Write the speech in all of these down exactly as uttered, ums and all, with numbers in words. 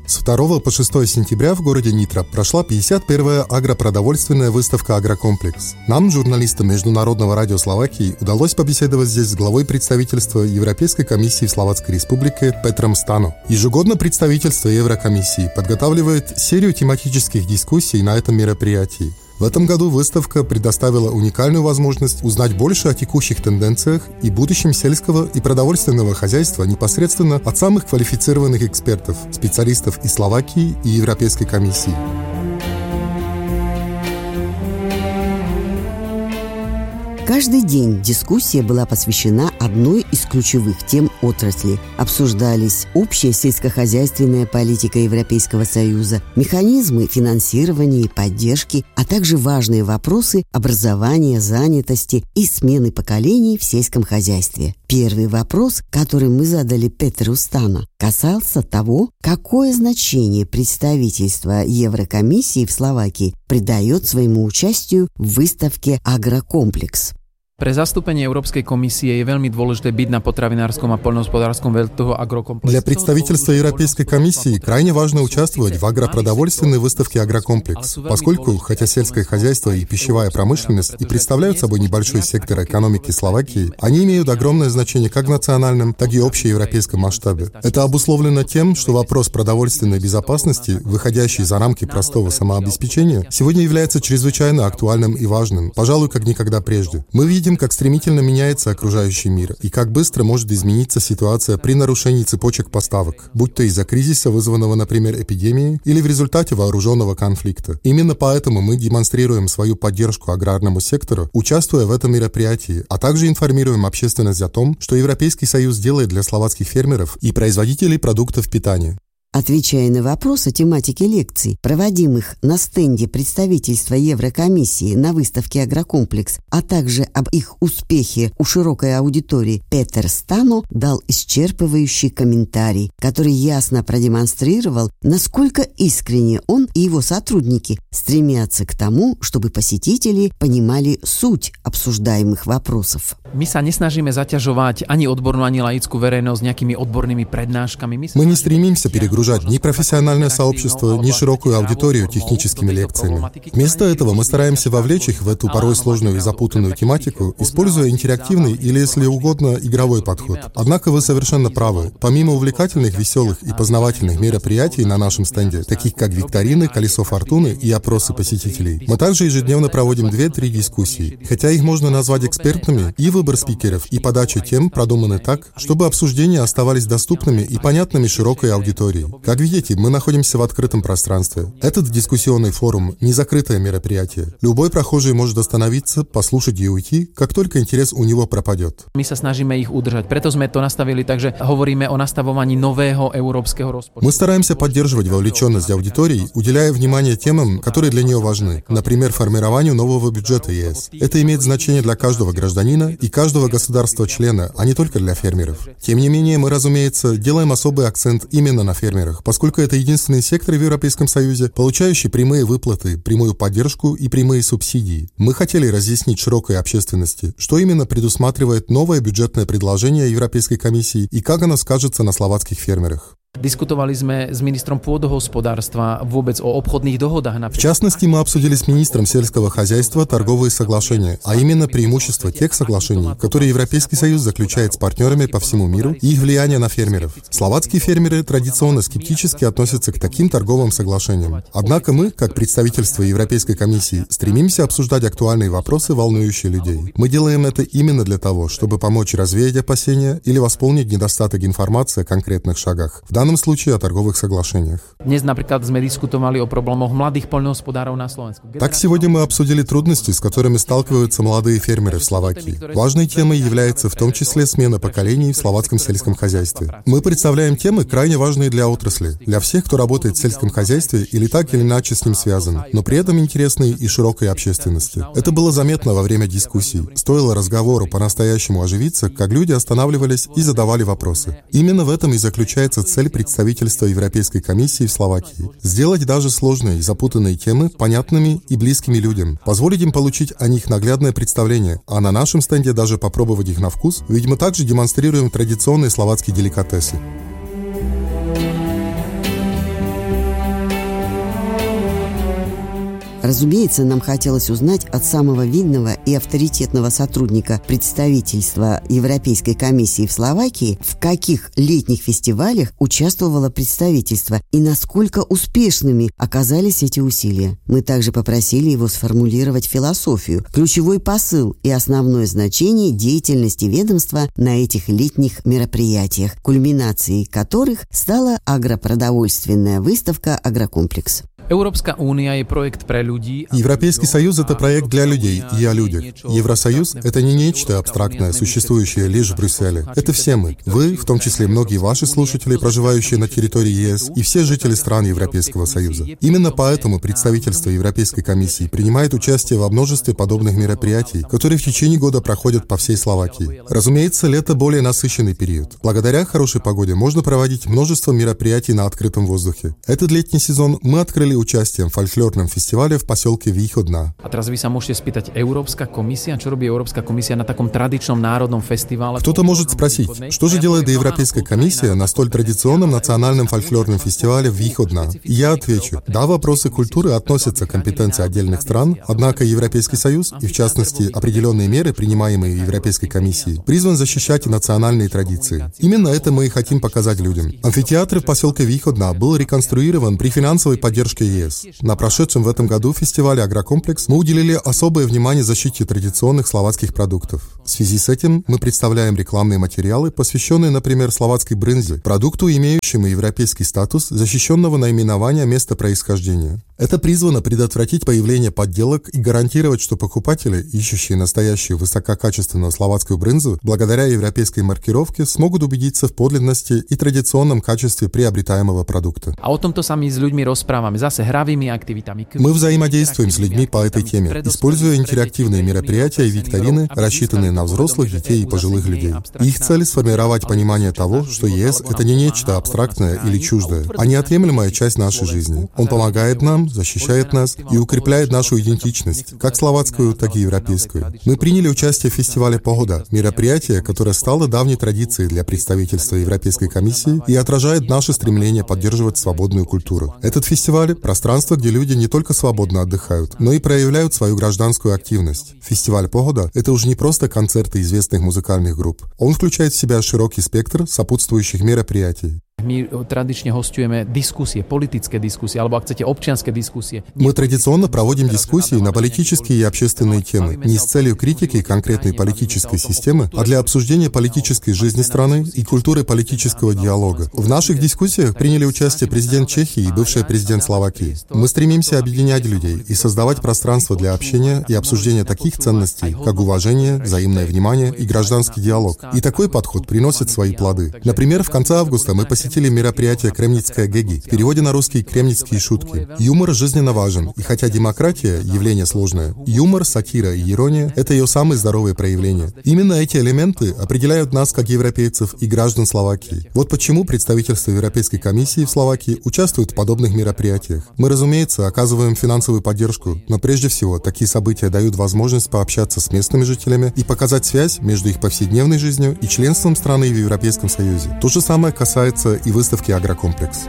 С второго по шестое сентября в городе Нитра прошла пятьдесят первая агропродовольственная выставка «Агрокомплекс». Нам, журналистам Международного радио Словакии, удалось побеседовать здесь с главой представительства Европейской комиссии в Словацкой Республике Петром Стано. Ежегодно представительство Еврокомиссии подготавливает серию тематических дискуссий на этом мероприятии. В этом году выставка предоставила уникальную возможность узнать больше о текущих тенденциях и будущем сельского и продовольственного хозяйства непосредственно от самых квалифицированных экспертов, специалистов из Словакии и Европейской комиссии. Каждый день дискуссия была посвящена одной из ключевых тем отрасли. Обсуждались общая сельскохозяйственная политика Европейского Союза, механизмы финансирования и поддержки, а также важные вопросы образования, занятости и смены поколений в сельском хозяйстве. Первый вопрос, который мы задали Петру Стано, касался того, какое значение представительство Еврокомиссии в Словакии придает своему участию в выставке «Агрокомплекс». Pre zastúpenie Európskej komisie je veľmi dôležité byť na potravinárskom a poľnohospodárskom veľtrhu Агрокомплекс. Для представительства Европейской комиссии крайне важно участвовать в агропродовольственной выставке «Агрокомплекс», поскольку, хотя сельское хозяйство и пищевая промышленность и представляют собой небольшой сектор экономики Словакии, они имеют огромное значение как в национальном, так и общеевропейском масштабе. Это обусловлено тем, что вопрос продовольственной безопасности, выходящий за рамки простого самообеспечения, сегодня является чрезвычайно актуальным и важным, пожалуй, как никогда прежде. Мы видим, как стремительно меняется окружающий мир и как быстро может измениться ситуация при нарушении цепочек поставок, будь то из-за кризиса, вызванного, например, эпидемией, или в результате вооруженного конфликта. Именно поэтому мы демонстрируем свою поддержку аграрному сектору, участвуя в этом мероприятии, а также информируем общественность о том, что Европейский Союз делает для словацких фермеров и производителей продуктов питания. Отвечая на вопрос о тематике лекций, проводимых на стенде представительства Еврокомиссии на выставке «Агрокомплекс», а также об их успехе у широкой аудитории, Петр Стано дал исчерпывающий комментарий, который ясно продемонстрировал, насколько искренне он и его сотрудники стремятся к тому, чтобы посетители понимали суть обсуждаемых вопросов. My sa nesnažíme zaťažovať ani odbornú, ani laickú verejnosť nejakými odbornými prednáškami. Мы не стремимся перегружать ни профессиональное сообщество, ни широкую аудиторию техническими лекциями. Вместо этого мы стараемся вовлечь их в эту порой сложную и запутанную тематику, используя интерактивный или, если угодно, игровой подход. Однако вы совершенно правы. Помимо увлекательных, веселых и познавательных мероприятий на нашем стенде, таких как викторины, колесо фортуны и опросы посетителей, мы также ежедневно проводим две-три дискуссии. Хотя их можно назвать экспертными, и выбор спикеров, и подача тем продуманы так, чтобы обсуждения оставались доступными и понятными широкой аудитории. Как видите, мы находимся в открытом пространстве. Этот дискуссионный форум – не закрытое мероприятие. Любой прохожий может остановиться, послушать и уйти, как только интерес у него пропадет. My sa snažíme ich udržať, preto sme to nastavili tak, že hovoríme o nastavovaní nového európskeho rozpočtu. Мы стараемся поддерживать вовлеченность аудитории, уделяя внимание темам, которые для нее важны. Например, формированию нового бюджета ЕС. Это имеет значение для каждого гражданина и каждого государства-члена, а не только для фермеров. Тем не менее, мы, разумеется, делаем особый акцент именно на фермерах, поскольку это единственный сектор в Европейском Союзе, получающий прямые выплаты, прямую поддержку и прямые субсидии. Мы хотели разъяснить широкой общественности, что именно предусматривает новое бюджетное предложение Европейской комиссии и как оно скажется на словацких фермерах. Diskutovali sme s ministrom pôdohospodárstva vôbec o obchodných dohodách. В частности, мы обсудили с министром сельского хозяйства торговые соглашения, а именно преимущества тех соглашений, которые Европейский Союз заключает с партнерами по всему миру и их влияние на фермеров. Словацкие фермеры традиционно скептически относятся к таким торговым соглашениям. Однако мы, как представительство Европейской комиссии, стремимся обсуждать актуальные вопросы, волнующие людей. Мы делаем это именно для того, чтобы помочь развеять опасения или восполнить недостаток информации о конкретных шагах. В данном случае о торговых соглашениях. Dnes napríklad sme diskutovali o problémoch mladých poľnohospodárov на Slovensku. Так сегодня мы обсудили трудности, с которыми сталкиваются молодые фермеры в Словакии. Важной темой является в том числе смена поколений в словацком сельском хозяйстве. Мы представляем темы, крайне важные для отрасли, для всех, кто работает в сельском хозяйстве или так или иначе с ним связан, но при этом интересные и широкой общественности. Это было заметно во время дискуссий. Стоило разговору по-настоящему оживиться, как люди останавливались и задавали вопросы. Именно в этом и заключается цель представительства Европейской комиссии в Словакии. Сделать даже сложные и запутанные темы понятными и близкими людям. Позволить им получить о них наглядное представление, а на нашем стенде даже попробовать их на вкус, ведь мы также демонстрируем традиционные словацкие деликатесы. Разумеется, нам хотелось узнать от самого видного и авторитетного сотрудника представительства Европейской комиссии в Словакии, в каких летних фестивалях участвовало представительство и насколько успешными оказались эти усилия. Мы также попросили его сформулировать философию, ключевой посыл и основное значение деятельности ведомства на этих летних мероприятиях, кульминацией которых стала агропродовольственная выставка «Агрокомплекс». Европейский Союз — это проект для людей и о людях. Евросоюз — это не нечто абстрактное, существующее лишь в Брюсселе. Это все мы. Вы, в том числе многие ваши слушатели, проживающие на территории ЕС, и все жители стран Европейского Союза. Именно поэтому представительство Европейской комиссии принимает участие во множестве подобных мероприятий, которые в течение года проходят по всей Словакии. Разумеется, лето — более насыщенный период. Благодаря хорошей погоде можно проводить множество мероприятий на открытом воздухе. Этот летний сезон мы открыли участием в фольклорном фестивале в поселке Východná. A teraz vy sa môžete spýtať, Európska komisia, čo robí Európska komisia na takom tradičnom národnom фестивале? Кто-то может спросить, что же делает Европейская комиссия на столь традиционном национальном фольклорном фестивале в Východná? И я отвечу, да, вопросы культуры относятся к компетенции отдельных стран, однако Европейский Союз, и в частности определенные меры, принимаемые Европейской комиссией, призван защищать национальные традиции. Именно это мы и хотим показать людям. Амфитеатр в поселке Východná был реконструирован при финансовой поддержке ЕС. На прошедшем в этом году фестивале «Агрокомплекс» мы уделили особое внимание защите традиционных словацких продуктов. В связи с этим мы представляем рекламные материалы, посвященные, например, словацкой брынзе, продукту, имеющему европейский статус защищенного наименования места происхождения. Это призвано предотвратить появление подделок и гарантировать, что покупатели, ищущие настоящую высококачественную словацкую брынзу, благодаря европейской маркировке смогут убедиться в подлинности и традиционном качестве приобретаемого продукта. А о tomto sa my s ľuďmi rozprávame zase hravými aktivitami. Мы взаимодействуем с людьми по этой теме, используя интерактивные мероприятия и викторины, рассчитанные на взрослых, детей и пожилых людей. Их цель — сформировать понимание того, что ЕС — это не нечто абстрактное или чуждое, а неотъемлемая часть нашей жизни. Он помогает нам, защищает нас и укрепляет нашу идентичность, как словацкую, так и европейскую. Мы приняли участие в фестивале «Погода», мероприятие, которое стало давней традицией для представительства Европейской комиссии и отражает наше стремление поддерживать свободную культуру. Этот фестиваль — пространство, где люди не только свободно отдыхают, но и проявляют свою гражданскую активность. Фестиваль «Погода» — это уже не просто концерты известных музыкальных групп. Он включает в себя широкий спектр сопутствующих мероприятий. My tradične hostujeme diskusie, politické diskusie, alebo ak chcete občianske diskusie. Мы традиционно проводим дискуссии на политические и общественные темы, не с целью критики конкретной политической системы, а для обсуждения политической жизни страны и культуры политического диалога. В наших дискуссиях приняли участие президент Чехии и бывший президент Словакии. Мы стремимся объединять людей и создавать пространство для общения и обсуждения таких ценностей, как уважение, взаимное внимание и гражданский диалог. И такой подход приносит свои плоды. Например, в конце августа мы посетили мероприятие «Кремницкая гэги», в переводе на русский «кремницкие шутки». Юмор жизненно важен, и хотя демократия — явление сложное, юмор, сатира и ирония — это ее самые здоровые проявления. Именно эти элементы определяют нас как европейцев и граждан Словакии. Вот почему представительство Европейской комиссии в Словакии участвует в подобных мероприятиях. Мы, разумеется, оказываем финансовую поддержку, но прежде всего такие события дают возможность пообщаться с местными жителями и показать связь между их повседневной жизнью и членством страны в Европейском Союзе. То же самое касается и выставки «Агрокомплекс».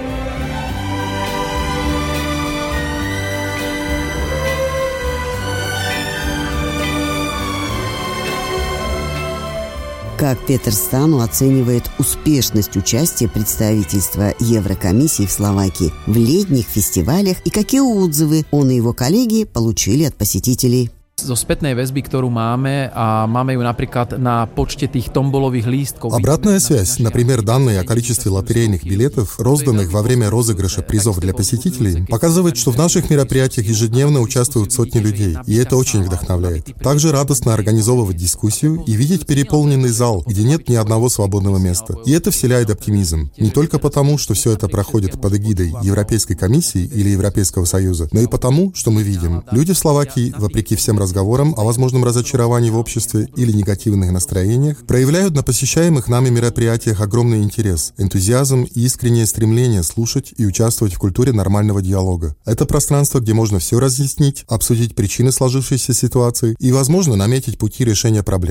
Как Петр Стану оценивает успешность участия представительства Еврокомиссии в Словакии в летних фестивалях и какие отзывы он и его коллеги получили от посетителей? Zo spätnej väzby, ktorú máme, a máme ju napríklad na počte tých tombolových lístkov. Обратная связь, например, данные о количестве лотерейных билетов, розданных во время розыгрыша призов для посетителей, показывает, что в наших мероприятиях ежедневно участвуют сотни людей, и это очень вдохновляет. Также радостно организовывать дискуссию и видеть переполненный зал, где нет ни одного свободного места. И это вселяет оптимизм. Не только потому, что все это проходит под эгидой Европейской комиссии или Европейского Союза, но и потому, что мы видим, люди в Словакии, вопреки всем разговорам о возможном разочаровании в обществе или негативных настроениях, проявляют на посещаемых нами мероприятиях огромный интерес, энтузиазм и искреннее стремление слушать и участвовать в культуре нормального диалога. Это пространство, где можно все разъяснить, обсудить причины сложившейся ситуации и, возможно, наметить пути решения проблем.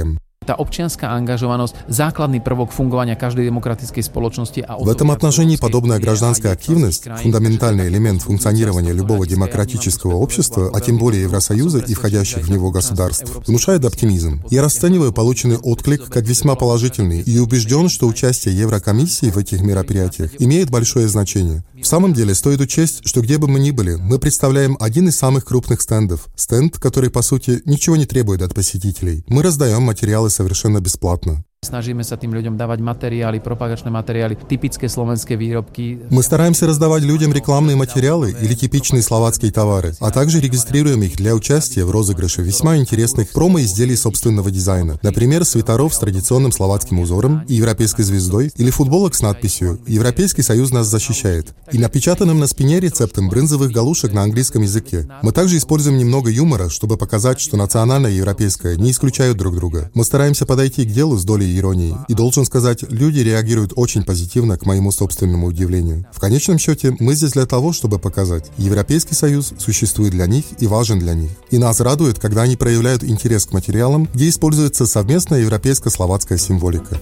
tá občianská angažovanosť základný prvok fungovania каждой демократической спoločnosti. В этом отношении подобная гражданская активность – фундаментальный элемент функционирования любого демократического общества, а тем более Евросоюза и входящих в него государств, внушает оптимизм. Я расцениваю полученный отклик как весьма положительный и убежден, что участие Еврокомиссии в этих мероприятиях имеет большое значение. В самом деле, стоит учесть, что где бы мы ни были, мы представляем один из самых крупных стендов. Стенд, который, по сути, ничего не требует от посетителей. Мы раздаем материалы совершенно бесплатно. Snažíme sa tým ľuďom dávať materiály, propagačné materiály, typické slovenské výrobky. Мы стараемся раздавать людям рекламные материалы или типичные словацкие товары, а также регистрируем их для участия в розыгрыше весьма интересных промо-изделий собственного дизайна. Например, свитеров с традиционным словацким узором и европейской звездой или футболок с надписью «Европейский Союз нас защищает» и напечатанным на спине рецептом брынзовых галушек на английском языке. Мы также используем немного юмора, чтобы показать, что национальное и европейское не исключают друг друга. Мы стараемся подойти к делу с долей иронии. И должен сказать, люди реагируют очень позитивно к моему собственному удивлению. В конечном счете, мы здесь для того, чтобы показать, Европейский Союз существует для них и важен для них. И нас радует, когда они проявляют интерес к материалам, где используется совместная европейско-словацкая символика.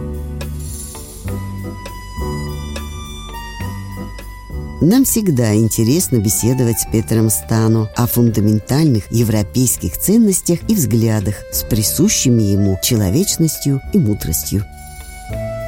Нам всегда интересно беседовать с Петром Стану о фундаментальных европейских ценностях и взглядах с присущими ему человечностью и мудростью.